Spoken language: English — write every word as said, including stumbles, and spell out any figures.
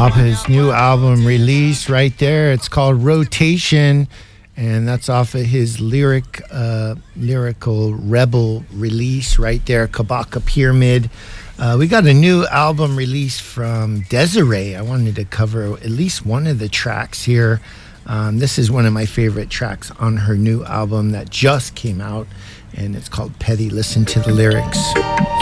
off his new album release right there. It's called Rotation, and that's off of his lyric, uh, lyrical rebel release right there, Kabaka Pyramid. Uh, we got a new album release from Desiree. I wanted to cover at least one of the tracks here. Um, this is one of my favorite tracks on her new album that just came out, and it's called Petty. Listen to the lyrics.